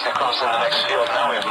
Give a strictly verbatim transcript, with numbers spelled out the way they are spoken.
across in the next field. Now we have